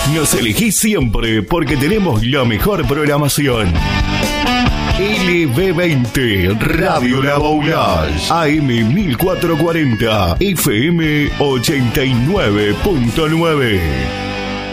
Nos elegís siempre porque tenemos la mejor programación. LB20 Radio La Boulage, AM 1440, FM 89.9.